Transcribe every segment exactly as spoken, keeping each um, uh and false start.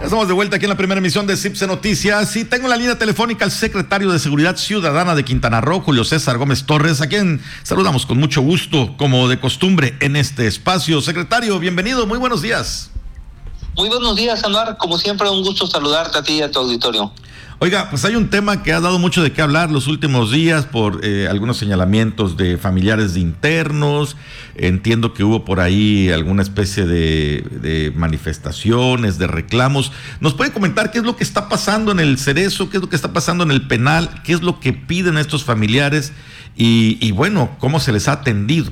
Estamos de vuelta aquí en la primera emisión de C I P S E Noticias y tengo en la línea telefónica al secretario de Seguridad Ciudadana de Quintana Roo, Julio César Gómez Torres, a quien saludamos con mucho gusto, como de costumbre, en este espacio. Secretario, bienvenido, muy buenos días. Muy buenos días, Anuar. Como siempre, un gusto saludarte a ti y a tu auditorio. Oiga, pues hay un tema que ha dado mucho de qué hablar los últimos días por eh, algunos señalamientos de familiares de internos. Entiendo que hubo por ahí alguna especie de, de manifestaciones, de reclamos. ¿Nos puede comentar qué es lo que está pasando en el Cerezo, qué es lo que está pasando en el penal, qué es lo que piden estos familiares y, y bueno, cómo se les ha atendido?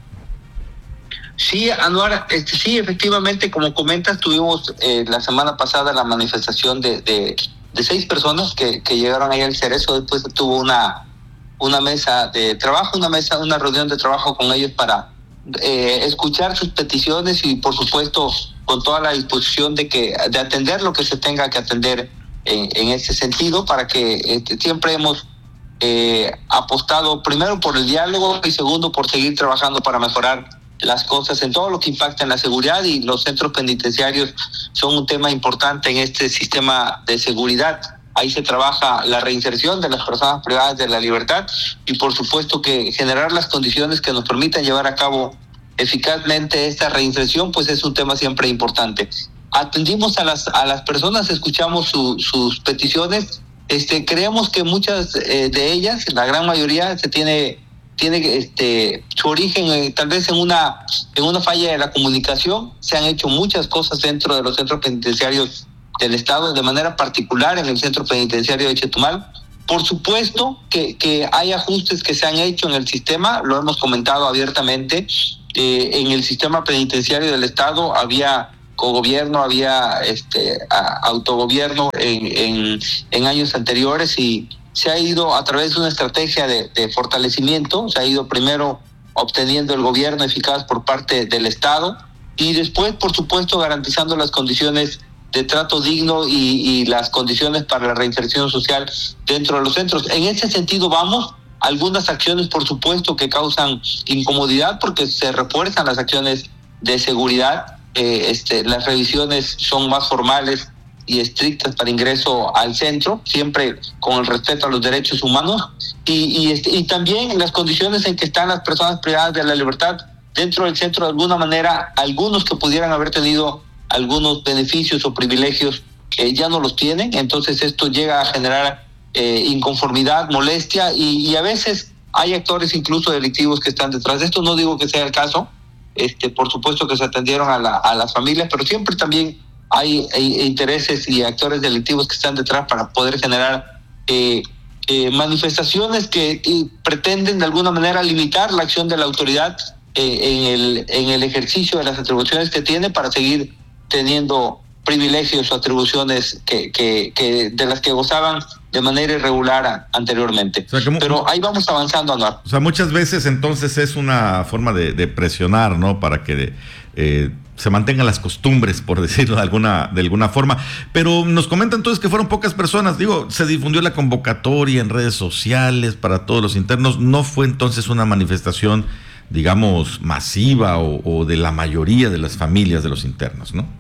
Sí, Anuar, este, sí, efectivamente, como comentas, tuvimos eh, la semana pasada la manifestación de... de de seis personas que, que llegaron ahí al Cerezo. Después tuvo una, una mesa de trabajo, una mesa, una reunión de trabajo con ellos para eh, escuchar sus peticiones y, por supuesto, con toda la disposición de que de atender lo que se tenga que atender en, en ese sentido, para que este, siempre hemos eh, apostado primero por el diálogo y segundo por seguir trabajando para mejorar las cosas en todo lo que impacta en la seguridad, y los centros penitenciarios son un tema importante en este sistema de seguridad. Ahí se trabaja la reinserción de las personas privadas de la libertad y, por supuesto, que generar las condiciones que nos permitan llevar a cabo eficazmente esta reinserción, pues es un tema siempre importante. Atendimos a las a las personas, escuchamos su, sus peticiones. Este, creemos que muchas eh, de ellas, la gran mayoría, se tiene tiene este su origen eh, tal vez en una en una falla de la comunicación. Se han hecho muchas cosas dentro de los centros penitenciarios del estado, de manera particular en el centro penitenciario de Chetumal. Por supuesto que, que hay ajustes que se han hecho en el sistema, lo hemos comentado abiertamente. Eh, en el sistema penitenciario del estado había cogobierno, había este a, autogobierno en, en, en años anteriores, y se ha ido a través de una estrategia de, de fortalecimiento. Se ha ido primero obteniendo el gobierno eficaz por parte del Estado y después, por supuesto, garantizando las condiciones de trato digno y, y las condiciones para la reinserción social dentro de los centros. En ese sentido vamos. Algunas acciones, por supuesto, que causan incomodidad porque se refuerzan las acciones de seguridad. Eh, este, las revisiones son más formales y estrictas para ingreso al centro, siempre con el respeto a los derechos humanos, y, y, este, y también las condiciones en que están las personas privadas de la libertad dentro del centro. De alguna manera, algunos que pudieran haber tenido algunos beneficios o privilegios que ya no los tienen, entonces esto llega a generar eh, inconformidad, molestia, y, y a veces hay actores incluso delictivos que están detrás de esto. No digo que sea el caso, este, por supuesto que se atendieron a, la, a las familias, pero siempre también Hay, hay intereses y actores delictivos que están detrás para poder generar eh, eh, manifestaciones que eh, pretenden de alguna manera limitar la acción de la autoridad eh, en el en el ejercicio de las atribuciones que tiene, para seguir teniendo privilegios o atribuciones que, que, que de las que gozaban de manera irregular a, anteriormente. O sea, que, pero ahí vamos avanzando, Anuar. O sea, muchas veces entonces es una forma de, de presionar, ¿no? Para que eh, se mantengan las costumbres, por decirlo de alguna, de alguna forma. Pero nos comentan entonces que fueron pocas personas. Digo, se difundió la convocatoria en redes sociales para todos los internos. No fue entonces una manifestación, digamos, masiva o, o de la mayoría de las familias de los internos, ¿no?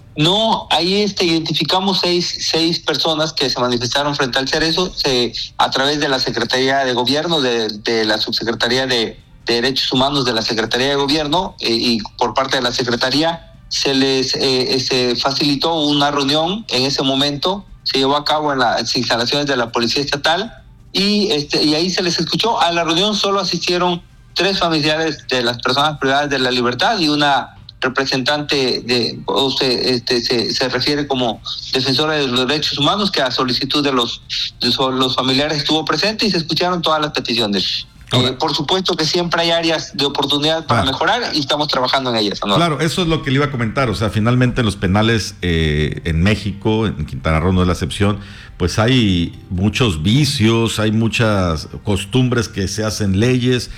No, ahí este, identificamos seis, seis personas que se manifestaron frente al Cerezo se, a través de la Secretaría de Gobierno, de, de la Subsecretaría de, de Derechos Humanos de la Secretaría de Gobierno, eh, y por parte de la Secretaría se les eh, se facilitó una reunión. En ese momento se llevó a cabo en las instalaciones de la Policía Estatal, y, este, y ahí se les escuchó. A la reunión solo asistieron tres familiares de las personas privadas de la libertad y una representante de, o se, este, se, se refiere como defensora de los derechos humanos, que a solicitud de los, de los familiares estuvo presente, y se escucharon todas las peticiones. Eh, por supuesto que siempre hay áreas de oportunidad para claro. mejorar, y estamos trabajando en ellas, ¿no? Claro, eso es lo que le iba a comentar. O sea, finalmente en los penales eh, en México, en Quintana Roo no es la excepción, pues hay muchos vicios, hay muchas costumbres que se hacen leyes,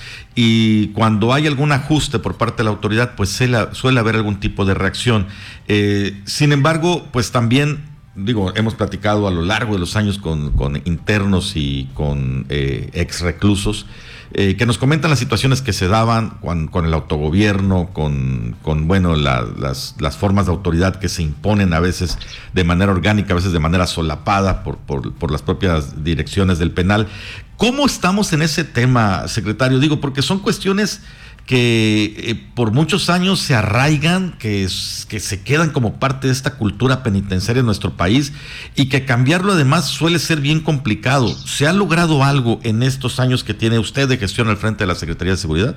y cuando hay algún ajuste por parte de la autoridad, pues suele, suele haber algún tipo de reacción. Eh, sin embargo, pues también digo, hemos platicado a lo largo de los años con, con internos y con eh, ex reclusos, eh, que nos comentan las situaciones que se daban con, con el autogobierno, con, con bueno, la, las, las formas de autoridad que se imponen a veces de manera orgánica, a veces de manera solapada por, por, por las propias direcciones del penal. ¿Cómo estamos en ese tema, secretario? Digo, porque son cuestiones que eh, por muchos años se arraigan, que, que se quedan como parte de esta cultura penitenciaria en nuestro país, y que cambiarlo además suele ser bien complicado. ¿Se ha logrado algo en estos años que tiene usted de gestión al frente de la Secretaría de Seguridad?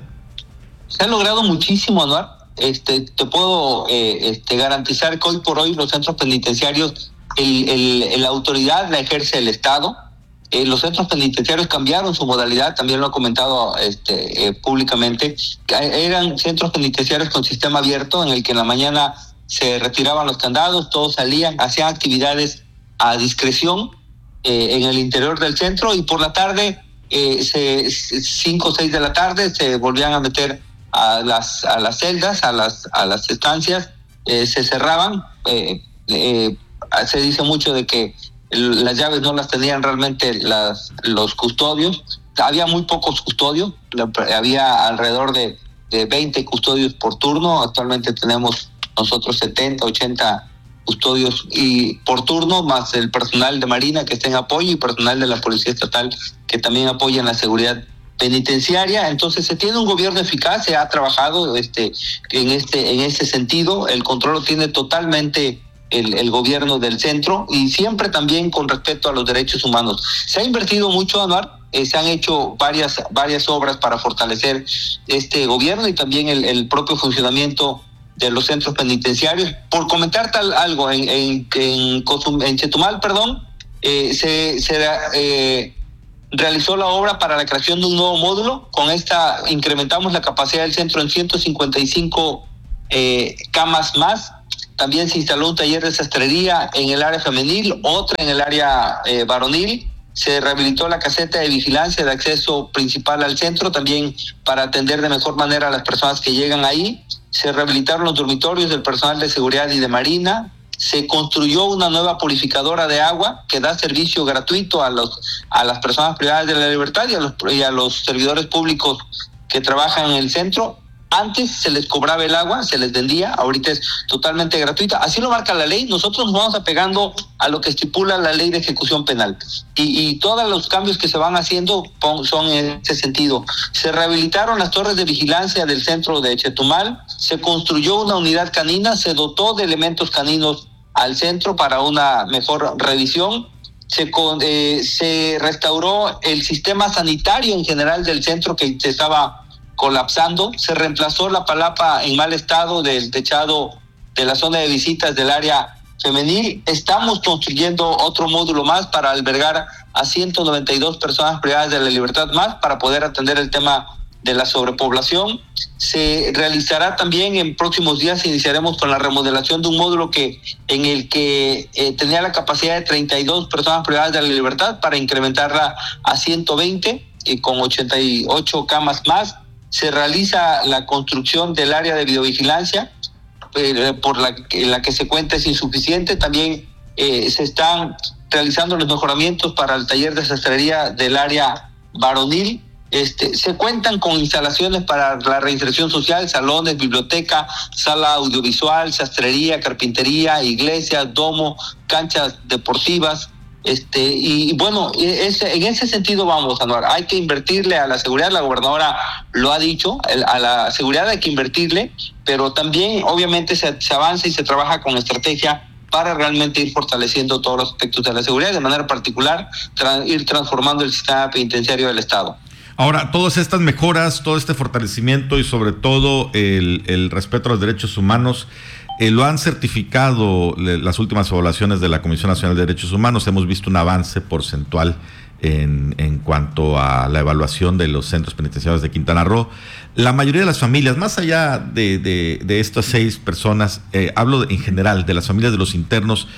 Se ha logrado muchísimo, Anuar. Este, te puedo eh, este, garantizar que hoy por hoy los centros penitenciarios, el, el, la autoridad la ejerce el Estado. Eh, los centros penitenciarios cambiaron su modalidad, también lo he comentado este, eh, públicamente. Eran centros penitenciarios con sistema abierto, en el que en la mañana se retiraban los candados, todos salían, hacían actividades a discreción eh, en el interior del centro, y por la tarde, eh, se, cinco o seis de la tarde, se volvían a meter a las, a las celdas, a las, a las estancias, eh, se cerraban. Eh, eh, se dice mucho de que las llaves no las tenían realmente las, los custodios. Había muy pocos custodios, había alrededor de, de veinte custodios por turno. Actualmente tenemos nosotros setenta, ochenta custodios y por turno, más el personal de Marina que está en apoyo y personal de la Policía Estatal que también apoya en la seguridad penitenciaria. Entonces se tiene un gobierno eficaz, se ha trabajado este en este en ese sentido. El control lo tiene totalmente El, el gobierno del centro, y siempre también con respeto a los derechos humanos. Se ha invertido mucho, Anuar, eh, se han hecho varias varias obras para fortalecer este gobierno y también el, el propio funcionamiento de los centros penitenciarios. Por comentar tal algo, en en, en, en Chetumal, perdón, eh, se, se eh, realizó la obra para la creación de un nuevo módulo. Con esta incrementamos la capacidad del centro en ciento cincuenta y cinco eh, camas más. También se instaló un taller de sastrería en el área femenil, otra en el área eh, varonil. Se rehabilitó la caseta de vigilancia de acceso principal al centro, también para atender de mejor manera a las personas que llegan ahí. Se rehabilitaron los dormitorios del personal de seguridad y de Marina. Se construyó una nueva purificadora de agua que da servicio gratuito a los a las personas privadas de la libertad y a los, y a los servidores públicos que trabajan en el centro. Antes se les cobraba el agua, se les vendía, ahorita es totalmente gratuita. Así lo marca la ley. Nosotros nos vamos apegando a lo que estipula la ley de ejecución penal. Y, y todos los cambios que se van haciendo son en ese sentido. Se rehabilitaron las torres de vigilancia del centro de Chetumal, se construyó una unidad canina, se dotó de elementos caninos al centro para una mejor revisión. Se, eh, se restauró el sistema sanitario en general del centro, que se estaba colapsando. Se reemplazó la palapa en mal estado del techado de la zona de visitas del área femenil. Estamos construyendo otro módulo más para albergar a ciento noventa y dos personas privadas de la libertad más, para poder atender el tema de la sobrepoblación. Se realizará también en próximos días, iniciaremos con la remodelación de un módulo que en el que eh, tenía la capacidad de treinta y dos personas privadas de la libertad, para incrementarla a ciento veinte y con ochenta y ocho camas más. Se realiza la construcción del área de videovigilancia, eh, por la que, la que se cuenta es insuficiente. También eh, se están realizando los mejoramientos para el taller de sastrería del área varonil. Este, se cuentan con instalaciones para la reinserción social, salones, biblioteca, sala audiovisual, sastrería, carpintería, iglesias, domo, canchas deportivas. Este, y, y bueno, ese, en ese sentido vamos, Anuar. Hay que invertirle a la seguridad, la gobernadora lo ha dicho, el, a la seguridad hay que invertirle, pero también obviamente se, se avanza y se trabaja con estrategia para realmente ir fortaleciendo todos los aspectos de la seguridad, de manera particular, tra- ir transformando el sistema penitenciario del Estado. Ahora, todas estas mejoras, todo este fortalecimiento y sobre todo el, el respeto a los derechos humanos, Eh, lo han certificado le, las últimas evaluaciones de la Comisión Nacional de Derechos Humanos. Hemos visto un avance porcentual en, en cuanto a la evaluación de los centros penitenciarios de Quintana Roo. La mayoría de las familias, más allá de, de, de estas seis personas, eh, hablo de, en general de las familias de los internos,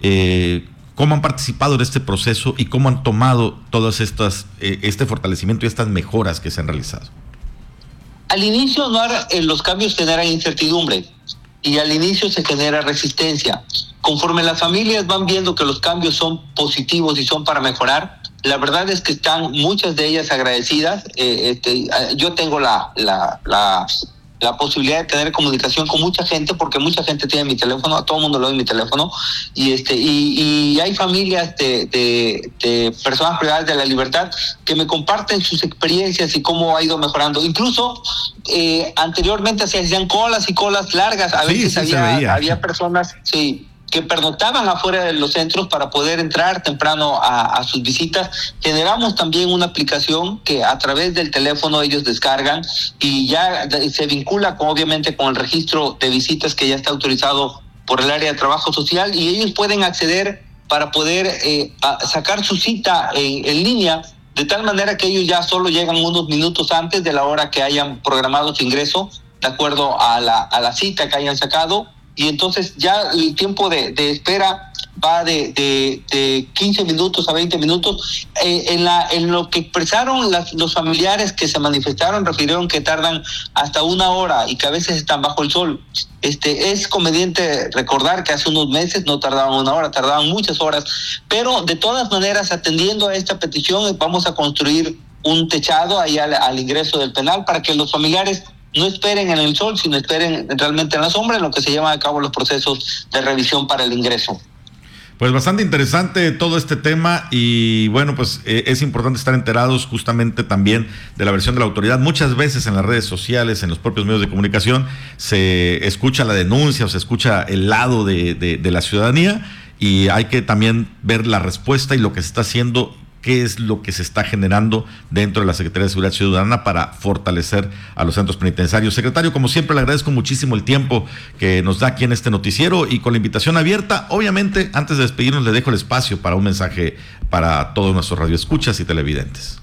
eh, cómo han participado en este proceso y cómo han tomado todas estas, eh, este fortalecimiento y estas mejoras que se han realizado. Al inicio, no, eh, los cambios generan incertidumbre. y al inicio se genera resistencia. Conforme las familias van viendo que los cambios son positivos y son para mejorar, la verdad es que están muchas de ellas agradecidas. Eh, este, yo tengo la, la, la, la posibilidad de tener comunicación con mucha gente, porque mucha gente tiene mi teléfono, a todo el mundo le doy mi teléfono, y este y, y hay familias de, de, de personas privadas de la libertad que me comparten sus experiencias y cómo ha ido mejorando. Incluso eh, anteriormente se hacían colas y colas largas, a sí, veces sí, había, había personas... sí que pernoctaban afuera de los centros para poder entrar temprano a, a sus visitas. Generamos también una aplicación que a través del teléfono ellos descargan y ya se vincula con, obviamente con el registro de visitas que ya está autorizado por el área de trabajo social, y ellos pueden acceder para poder eh, a sacar su cita en, en línea, de tal manera que ellos ya solo llegan unos minutos antes de la hora que hayan programado su ingreso, de acuerdo a la, a la cita que hayan sacado. Y entonces ya el tiempo de, de espera va de, de, de quince minutos a veinte minutos. Eh, en, la, en lo que expresaron las, los familiares que se manifestaron, refirieron que tardan hasta una hora y que a veces están bajo el sol. Este, es conveniente recordar que hace unos meses no tardaban una hora, tardaban muchas horas. Pero de todas maneras, atendiendo a esta petición, vamos a construir un techado ahí al, al ingreso del penal para que los familiares no esperen en el sol, sino esperen realmente en la sombra, en lo que se llevan a cabo los procesos de revisión para el ingreso. Pues bastante interesante todo este tema, y bueno, pues eh, es importante estar enterados justamente también de la versión de la autoridad. Muchas veces en las redes sociales, en los propios medios de comunicación, se escucha la denuncia o se escucha el lado de, de, de la ciudadanía, y hay que también ver la respuesta y lo que se está haciendo, qué es lo que se está generando dentro de la Secretaría de Seguridad Ciudadana para fortalecer a los centros penitenciarios. Secretario, como siempre, le agradezco muchísimo el tiempo que nos da aquí en este noticiero, y con la invitación abierta. Obviamente, antes de despedirnos, le dejo el espacio para un mensaje para todos nuestros radioescuchas y televidentes.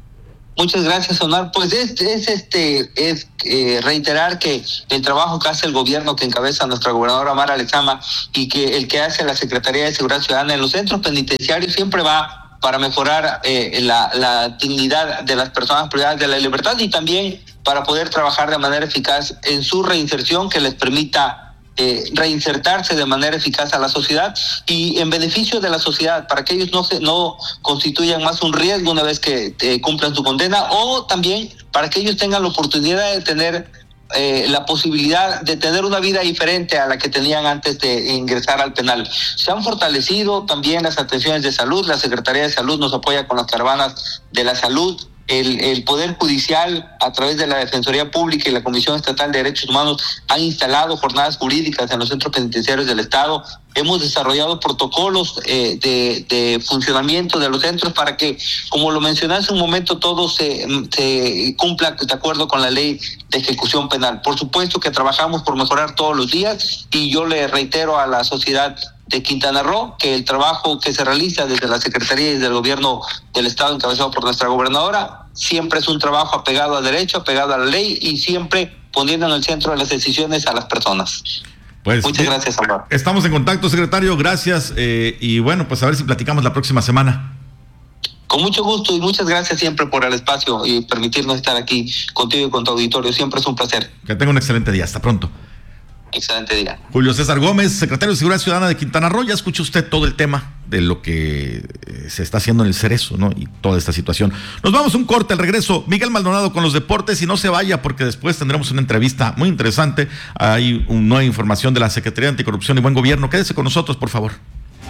Muchas gracias, Omar. Pues es, es este es eh, reiterar que el trabajo que hace el gobierno que encabeza nuestra gobernadora Mara Lezama, y que el que hace la Secretaría de Seguridad Ciudadana en los centros penitenciarios siempre va para mejorar eh, la, la dignidad de las personas privadas de la libertad, y también para poder trabajar de manera eficaz en su reinserción, que les permita eh, reinsertarse de manera eficaz a la sociedad y en beneficio de la sociedad, para que ellos no se no constituyan más un riesgo una vez que eh, cumplan su condena, o también para que ellos tengan la oportunidad de tener Eh, la posibilidad de tener una vida diferente a la que tenían antes de ingresar al penal. Se han fortalecido también las atenciones de salud. La Secretaría de Salud nos apoya con las caravanas de la salud. El, el Poder Judicial, a través de la Defensoría Pública y la Comisión Estatal de Derechos Humanos, han instalado jornadas jurídicas en los centros penitenciarios del Estado. Hemos desarrollado protocolos eh, de, de funcionamiento de los centros para que, como lo mencioné hace un momento, todo se, se cumpla de acuerdo con la ley de ejecución penal. Por supuesto que trabajamos por mejorar todos los días, y yo le reitero a la sociedad de Quintana Roo que el trabajo que se realiza desde la Secretaría y desde el gobierno del Estado encabezado por nuestra gobernadora siempre es un trabajo apegado a derecho, apegado a la ley, y siempre poniendo en el centro de las decisiones a las personas. Pues, muchas bien, gracias, Álvaro. Estamos en contacto, secretario, gracias, eh, y bueno, pues a ver si platicamos la próxima semana. Con mucho gusto, y muchas gracias siempre por el espacio y permitirnos estar aquí contigo y con tu auditorio. Siempre es un placer. Que tenga un excelente día. Hasta pronto. Excelente día. Julio César Gómez, secretario de Seguridad Ciudadana de Quintana Roo. Ya escuchó usted todo el tema de lo que se está haciendo en el Cerezo, ¿no? Y toda esta situación. Nos vamos a un corte. Al regreso, Miguel Maldonado con los deportes, y no se vaya, porque después tendremos una entrevista muy interesante. Hay una nueva información de la Secretaría de Anticorrupción y Buen Gobierno. Quédese con nosotros, por favor.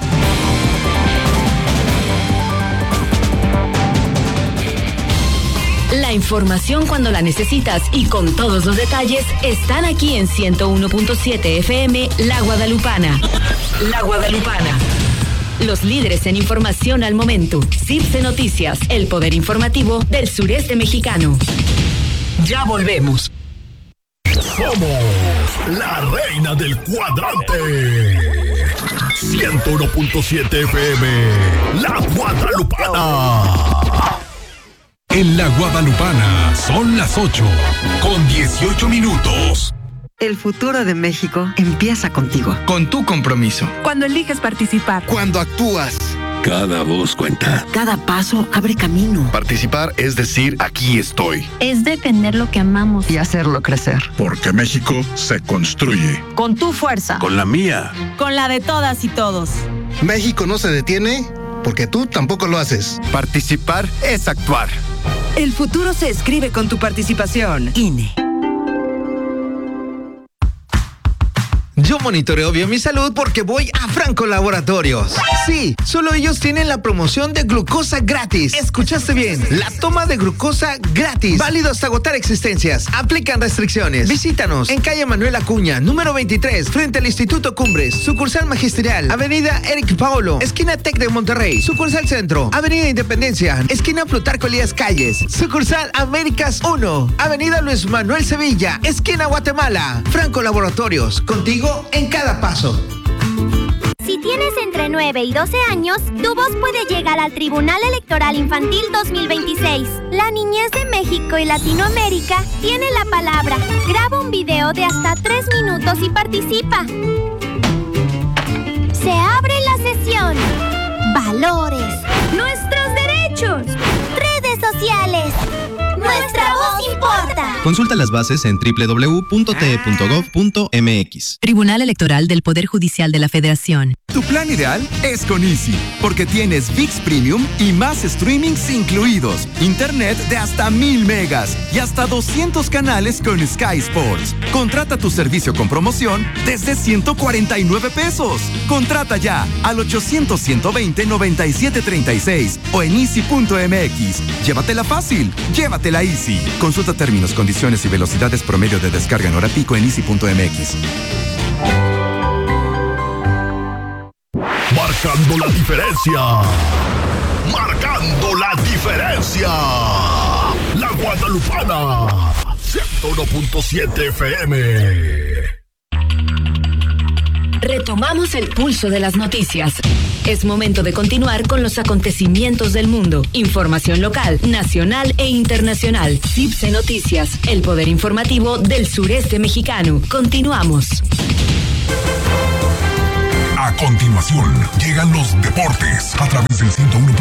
La información cuando la necesitas y con todos los detalles están aquí en ciento uno punto siete F M La Guadalupana. La Guadalupana. Los líderes en información al momento. CIRSE Noticias, el poder informativo del sureste mexicano. Ya volvemos. Somos la reina del cuadrante. ciento uno punto siete F M La Guadalupana. En La Guadalupana son las ocho con dieciocho minutos. El futuro de México empieza contigo. Con tu compromiso. Cuando eliges participar. Cuando actúas. Cada voz cuenta. Cada paso abre camino. Participar es decir, aquí estoy. Es defender lo que amamos y hacerlo crecer. Porque México se construye. Con tu fuerza. Con la mía. Con la de todas y todos. México no se detiene porque tú tampoco lo haces. Participar es actuar. El futuro se escribe con tu participación. I N E. Yo monitoreo bien mi salud porque voy a Franco Laboratorios. Sí, solo ellos tienen la promoción de glucosa gratis. Escuchaste bien, la toma de glucosa gratis. Válido hasta agotar existencias. Aplican restricciones. Visítanos en calle Manuel Acuña, número veintitrés, frente al Instituto Cumbres. Sucursal Magisterial, avenida Eric Paolo, esquina Tec de Monterrey. Sucursal Centro, avenida Independencia, esquina Plutarco Elías Calles. Sucursal Américas uno, avenida Luis Manuel Sevilla, esquina Guatemala. Franco Laboratorios, contigo en cada paso. Si tienes entre nueve y doce años, tu voz puede llegar al Tribunal Electoral Infantil dos mil veintiséis. La niñez de México y Latinoamérica tiene la palabra. Graba un video de hasta tres minutos y participa. Se abre la sesión. Valores. Nuestros derechos. Redes sociales. Nuestra voz importa. Consulta las bases en doble u doble u doble u punto t e punto gov punto m x. Tribunal Electoral del Poder Judicial de la Federación. Tu plan ideal es con Easy, porque tienes V I X Premium y más streamings incluidos, internet de hasta mil megas y hasta doscientos canales con Sky Sports. Contrata tu servicio con promoción desde ciento cuarenta y nueve pesos. Contrata ya al ochocientos, ciento veinte, noventa y siete treinta y seis o en easy punto m x. Llévatela fácil, llévatela Easy. Consulta términos, condiciones y velocidades promedio de descarga en hora pico en easy punto m x. Marcando la diferencia. Marcando la diferencia. La Guadalupana. ciento uno punto siete F M. Retomamos el pulso de las noticias. Es momento de continuar con los acontecimientos del mundo. Información local, nacional e internacional. CIPSE Noticias, el poder informativo del sureste mexicano. Continuamos. A continuación, llegan los deportes a través del ciento uno.